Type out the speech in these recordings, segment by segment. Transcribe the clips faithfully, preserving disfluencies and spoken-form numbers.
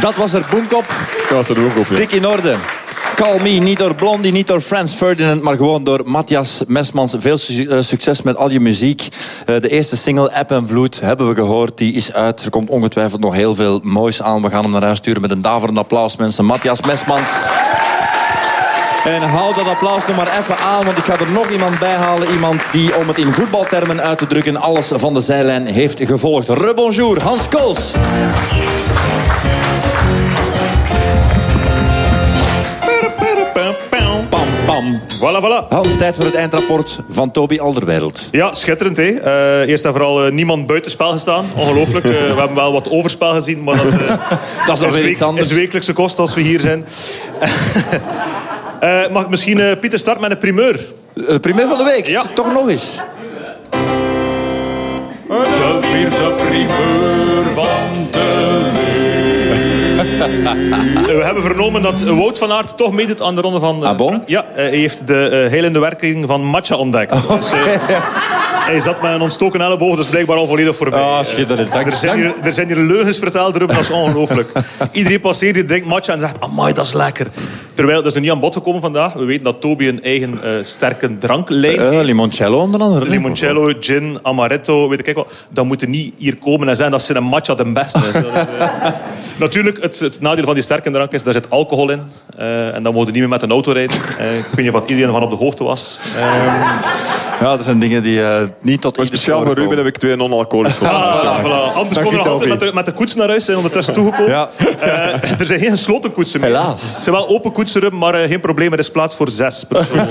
Dat was er Boomkop. Dat was er Boomkop, ja. Dik in orde. Call Me, niet door Blondie, niet door Frans Ferdinand, maar gewoon door Matthias Mesmans. Veel su- succes met al je muziek. Uh, de eerste single, App en Vloed, hebben we gehoord. Die is uit. Er komt ongetwijfeld nog heel veel moois aan. We gaan hem naar huis sturen met een daverend applaus, mensen. Matthias Mesmans. En hou dat applaus nog maar even aan, want ik ga er nog iemand bij halen. Iemand die, om het in voetbaltermen uit te drukken, alles van de zijlijn heeft gevolgd. Rebonjour, Hans Kools. Pam, pam. Voilà, voilà. Hans, tijd voor het eindrapport van Toby Alderweireld. Ja, schitterend. Hè? Uh, eerst en vooral uh, niemand buitenspel gestaan. Ongelooflijk. Uh, we hebben wel wat overspel gezien, maar dat, uh, dat is nog weer iets anders. Is wekelijkse kost als we hier zijn. uh, mag ik misschien uh, Pieter starten met een primeur? De primeur van de week? Ja. Toch nog eens. De vierde primeur van de week. We hebben vernomen dat Wout van Aert toch meedoet aan de ronde van... Uh, ah bon? Ja, uh, hij heeft de uh, helende werking van matcha ontdekt. Oh, dus, uh, hij zat met een ontstoken elleboog, dus blijkbaar al volledig voorbij. Ah, schitterend. Dank, er, zijn hier, er zijn hier leugens verteld erover, dat is ongelooflijk. Iedereen passeert, die drinkt matcha en zegt, amai, dat is lekker. Terwijl, dat is er niet aan bod gekomen vandaag. We weten dat Toby een eigen uh, sterke dranklijn heeft. Uh, limoncello onder andere. Limoncello, gin, amaretto, weet ik wel. Dan moeten niet hier komen en zeggen dat ze een matcha de beste is. Dat is uh... Natuurlijk, het, het nadeel van die sterke drank is, daar zit alcohol in. Uh, en dan mogen niet meer met een auto rijden. Uh, ik weet niet of iedereen van op de hoogte was. Uh... Ja, dat zijn dingen die uh, niet tot... Speciaal voor Ruben heb ik twee non-alcoholische. Ah, voilà, voilà. Anders kon er nog altijd met de, met de koets naar huis zijn ondertussen toegekomen. Ja. Uh, er zijn geen gesloten koetsen meer. Helaas. Het zijn wel open koetsen, maar uh, geen probleem. Er is plaats voor zes personen.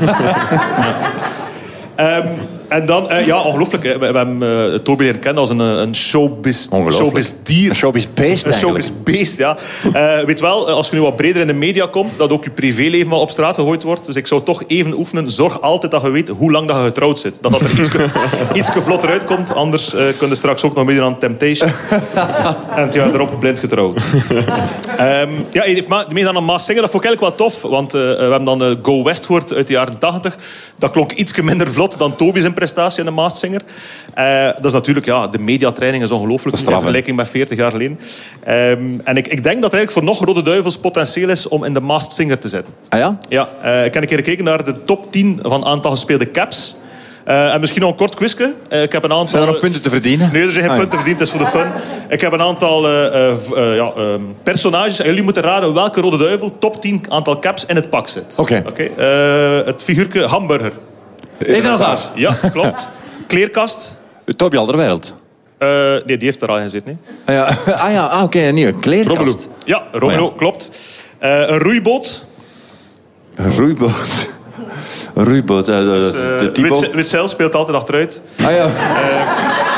um, en dan, uh, ja, ongelooflijk. Hè. We, we hebben uh, Toby leren kennen als een, een showbiz, showbiz dier. Een showbiz beest Een showbiz beest, ja. Uh, weet wel, als je nu wat breder in de media komt, dat ook je privéleven wel op straat gegooid wordt. Dus ik zou toch even oefenen. Zorg altijd dat je weet hoe lang dat je getrouwd zit. Dat dat er iets, iets vlotter uitkomt. Anders uh, kun je straks ook nog meedoen aan Temptation. En ja, erop blind getrouwd. um, ja, heeft ma- mee aan een Maas Singer. Dat vond ik eigenlijk wel tof. Want uh, we hebben dan uh, Go West gehoord uit de jaren tachtig. Dat klonk iets minder vlot dan Toby's prestatie in de Maas Singer. Uh, dat is natuurlijk, ja, de mediatraining is ongelooflijk in vergelijking met veertig jaar geleden. Um, en ik, ik denk dat er eigenlijk voor nog Rode Duivels potentieel is om in de Maas Singer te zitten. Ah ja? Ja, uh, ik heb een keer gekeken naar de top tien van aantal gespeelde caps. Uh, en misschien nog een kort quizje. Uh, ik heb een aantal... Zijn er nog punten te verdienen? Nee, er zijn geen ah, punten ja. verdiend, het is voor de fun. Ik heb een aantal uh, uh, uh, ja, uh, personages. En jullie moeten raden welke Rode Duivel top tien aantal caps in het pak zit. Oké. Okay. Uh, het figuurke Hamburger. Eden Hazard. Ja, klopt. Kleerkast. Toby Alderweireld. Uh, nee, die heeft er al in zitten. Ah ja, ah, ja. Ah, oké, okay, nieuwe kleerkast. Romelu. Ja, Romelu, oh, ja. klopt. Uh, een roeiboot. Een roeiboot. Een roeiboot. Uh, dus, uh, de typo... Witzel speelt altijd achteruit. Ah ja. Uh,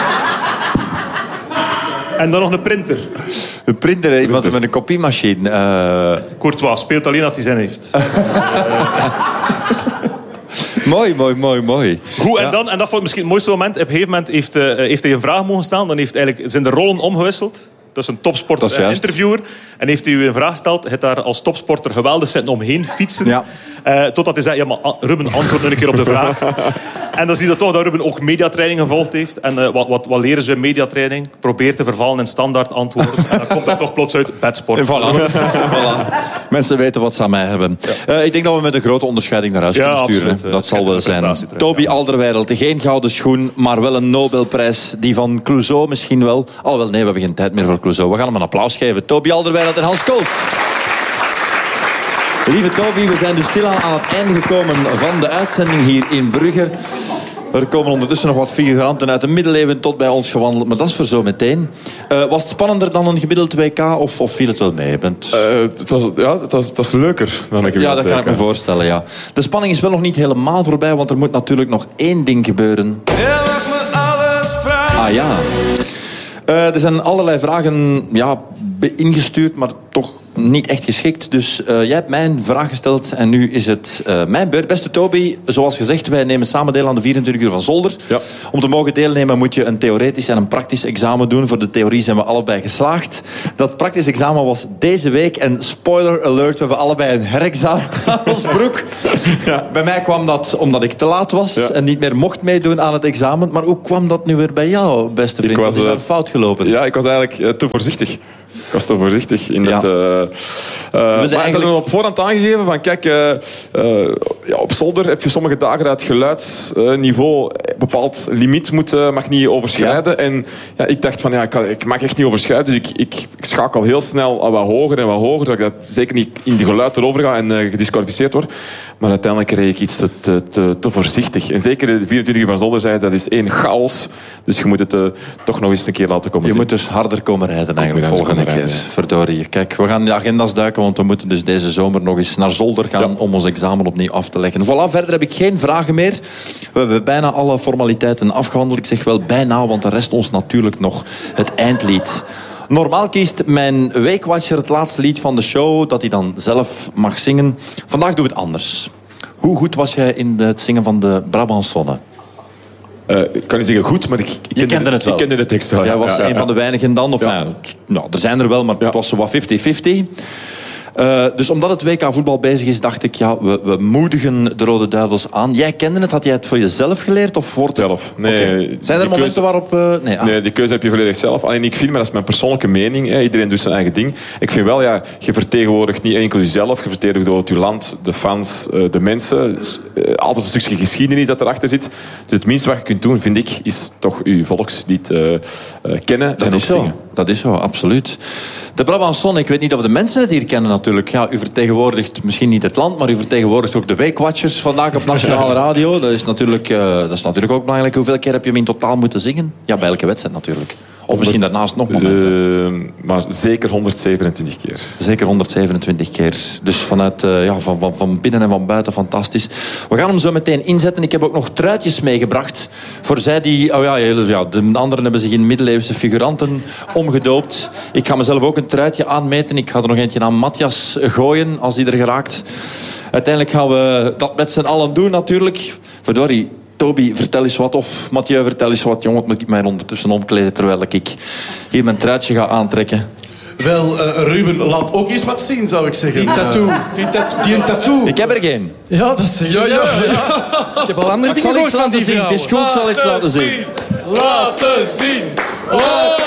en dan nog een printer. Een printer, hè? Iemand met een kopiemachine. Uh... Courtois speelt alleen als hij zin heeft. uh, Mooi, mooi, mooi, mooi. Goed, en, ja. dan, en dat vond ik misschien het mooiste moment. Op een gegeven moment heeft, uh, heeft hij een vraag mogen stellen. Dan heeft eigenlijk, zijn de rollen omgewisseld. Dat is een topsporter-interviewer. En heeft hij u een vraag gesteld. Hij heeft daar als topsporter geweldig zitten omheen fietsen. Ja. Uh, totdat hij zei, ja, maar Ruben, antwoord nu een keer op de vraag. En dan zie je toch dat Ruben ook mediatraining gevolgd heeft. En uh, wat, wat, wat leren ze in mediatraining? Probeer te vervallen in standaard antwoorden. En dan komt er toch plots uit bedsport. Voilà. Voilà. Mensen weten wat ze aan mij hebben. Ja. Uh, ik denk dat we met een grote onderscheiding naar huis ja, kunnen sturen. Absoluut. Dat zal wel zijn. Toby ja. Alderweireld, geen gouden schoen, maar wel een Nobelprijs. Die van Clouseau misschien wel. Alhoewel, nee, we hebben geen tijd meer voor Clouseau. We gaan hem een applaus geven. Toby Alderweireld en Hans Kools. Lieve Toby, we zijn dus stilaan aan het einde gekomen van de uitzending hier in Brugge. Er komen ondertussen nog wat figuranten uit de middeleeuwen tot bij ons gewandeld, maar dat is voor zo meteen. Uh, was het spannender dan een gemiddeld W K of, of viel het wel mee? Bent... Uh, het, was, ja, het, was, het was leuker dan een gemiddeld Ja, dat kan W K. ik me voorstellen, ja. De spanning is wel nog niet helemaal voorbij, want er moet natuurlijk nog één ding gebeuren. Je mag me alles vragen. Ah ja. Uh, er zijn allerlei vragen ja, ingestuurd, maar toch niet echt geschikt. Dus uh, jij hebt mij een vraag gesteld en nu is het uh, mijn beurt. Beste Toby, zoals gezegd, wij nemen samen deel aan de vierentwintig uur van Zolder. Ja. Om te mogen deelnemen moet je een theoretisch en een praktisch examen doen. Voor de theorie zijn we allebei geslaagd. Dat praktisch examen was deze week en spoiler alert, we hebben allebei een herexamen aan ons broek. Ja. Bij mij kwam dat omdat ik te laat was ja. en niet meer mocht meedoen aan het examen. Maar hoe kwam dat nu weer bij jou, beste vriend? Was, Wat is daar fout gelopen? Ja, ik was eigenlijk uh, te voorzichtig. Ik was toch voorzichtig in Ja. het... Uh, uh, maar eigenlijk... ze hadden op voorhand aangegeven van kijk, uh, uh, ja, op zolder heb je sommige dagen dat het geluidsniveau een bepaald limiet moet, uh, mag niet overschrijden. Ja. En ja, ik dacht van ja, ik, kan, ik mag echt niet overschrijden, dus ik, ik, ik schakel heel snel al wat hoger en wat hoger, dat ik dat zeker niet in de geluid erover ga en uh, gedisqualificeerd word. Maar uiteindelijk reed ik iets te, te, te, te voorzichtig. En zeker de vierentwintig van zolder zei dat is één chaos, dus je moet het uh, toch nog eens een keer laten komen Je zien. moet dus harder komen rijden eigenlijk volgende keer. Rijden, ja. Verdorie. Kijk, we gaan de agenda's duiken, want we moeten dus deze zomer nog eens naar zolder gaan ja. om ons examen opnieuw af te leggen. Voilà, verder heb ik geen vragen meer. We hebben bijna alle formaliteiten afgehandeld. Ik zeg wel bijna, want er rest ons natuurlijk nog het eindlied. Normaal kiest mijn weekwatcher het laatste lied van de show, dat hij dan zelf mag zingen. Vandaag doen we het anders. Hoe goed was jij in het zingen van de Brabançonne? Uh, ik kan niet zeggen goed, maar ik, ik, Je kende de, het wel. Ik kende de tekst wel. Jij was ja, een ja, van de weinigen dan. Of, ja. nou, nou, er zijn er wel, maar ja. het was zo wat vijftig vijftig. Uh, dus omdat het W K voetbal bezig is, dacht ik, ja, we, we moedigen de Rode Duivels aan. Jij kende het, had jij het voor jezelf geleerd? Of voor het... Zelf. Nee, okay. Zijn er momenten keuze... waarop... Uh, nee, ah. nee, die keuze heb je volledig zelf. Alleen ik vind, maar dat is mijn persoonlijke mening. Hè. Iedereen doet zijn eigen ding. Ik vind wel, ja, je vertegenwoordigt niet enkel jezelf. Je vertegenwoordigt je land, de fans, de mensen. Dus, uh, altijd een stukje geschiedenis dat erachter zit. Dus het minste wat je kunt doen, vind ik, is toch je volkslied uh, uh, kennen dat en is zo. zingen. Dat is zo, absoluut. De Brabançonne, ik weet niet of de mensen het hier kennen natuurlijk. Ja, u vertegenwoordigt misschien niet het land, maar u vertegenwoordigt ook de weekwatchers vandaag op Nationale Radio. Dat is natuurlijk, uh, dat is natuurlijk ook belangrijk. Hoeveel keer heb je hem in totaal moeten zingen? Ja, bij elke wedstrijd natuurlijk. Of misschien daarnaast nog momenten. Uh, maar zeker honderdzevenentwintig keer. Zeker honderdzevenentwintig keer. Dus vanuit, uh, ja, van, van, van binnen en van buiten fantastisch. We gaan hem zo meteen inzetten. Ik heb ook nog truitjes meegebracht. Voor zij die... Oh ja, ja, de anderen hebben zich in middeleeuwse figuranten omgedoopt. Ik ga mezelf ook een truitje aanmeten. Ik ga er nog eentje aan Matthias gooien, als die er geraakt. Uiteindelijk gaan we dat met z'n allen doen natuurlijk. Verdorie. Toby, vertel eens wat. Of Mathieu, vertel eens wat. Jongen, moet ik mij ondertussen omkleden terwijl ik hier mijn truitje ga aantrekken. Wel, uh, Ruben, laat ook eens wat zien, zou ik zeggen. Die tattoo. Die tattoo. Die een tattoo. Ik heb er geen. Ja, dat zeg je. Ja, ja, ja. Ik heb al andere dingen gehoord van die zien. Het is goed, ik zal iets laten zien. Laten zien. Laten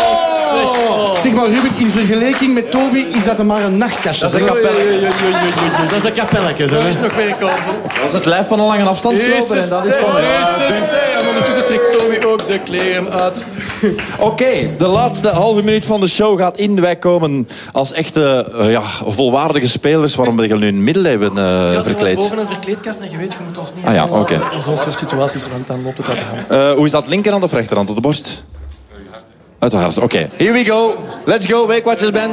oh. Zeg maar, Ruben, in vergelijking met Toby is dat maar een nachtkastje. Dat is een kapelletje. Dat is een kapelletje. Dat is nog meer kans. Dat is het lijf van een lange afstandsloper. En dat is van... En ondertussen trekt Toby ook de kleren uit. Oké, okay, de laatste halve minuut van de show gaat in. Wij komen als echte uh, ja, volwaardige spelers. Waarom ben je nu in middeleeuwen uh, verkleed? Boven een verkleedkast en je weet, je moet ons niet ah, ja, okay. in zo'n soort situaties, want dan loopt het uit de hand. Uh, hoe is dat, linkerhand of rechterhand op de borst? Uit de hart, oké. Okay. Here we go. Let's go, Weekwatchers Band.